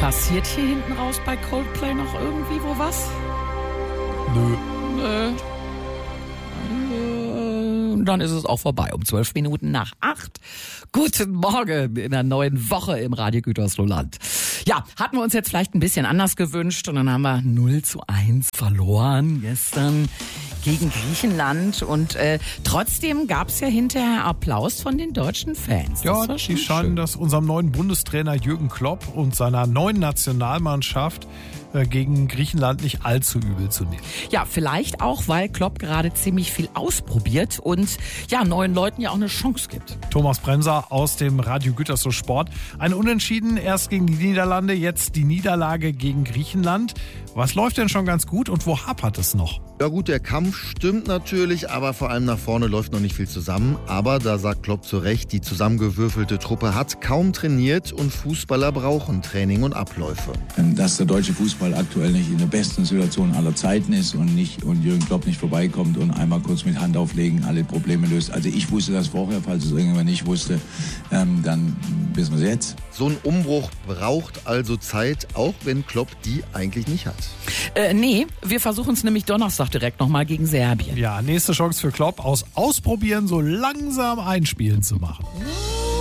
Passiert hier hinten raus bei Coldplay noch irgendwie wo was? Nö. Dann ist es auch vorbei. Um 12 Minuten nach 8. Guten Morgen in der neuen Woche im Radio Gütersloh-Land. Ja, hatten wir uns jetzt vielleicht ein bisschen anders gewünscht und dann haben wir 0:1 verloren gestern gegen Griechenland und trotzdem gab es ja hinterher Applaus von den deutschen Fans. Ja, die scheinen das unserem neuen Bundestrainer Jürgen Klopp und seiner neuen Nationalmannschaft gegen Griechenland nicht allzu übel zu nehmen. Ja, vielleicht auch, weil Klopp gerade ziemlich viel ausprobiert und ja, neuen Leuten ja auch eine Chance gibt. Thomas Bremser aus dem Radio Gütersloh Sport. Ein Unentschieden erst gegen die Niederlande, jetzt die Niederlage gegen Griechenland. Was läuft denn schon ganz gut und wo hapert es noch? Ja gut, der Kampf stimmt natürlich, aber vor allem nach vorne läuft noch nicht viel zusammen. Aber da sagt Klopp zu Recht, die zusammengewürfelte Truppe hat kaum trainiert und Fußballer brauchen Training und Abläufe. Dass der deutsche Fußball aktuell nicht in der besten Situation aller Zeiten ist und Jürgen Klopp nicht vorbeikommt und einmal kurz mit Hand auflegen alle Probleme löst. Also ich wusste das vorher, falls es irgendjemand nicht wusste, dann wissen wir es jetzt. So ein Umbruch braucht also Zeit, auch wenn Klopp die eigentlich nicht hat. Nee, wir versuchen es nämlich Donnerstag direkt nochmal gegen Serbien. Ja, nächste Chance für Klopp, aus Ausprobieren so langsam einspielen zu machen.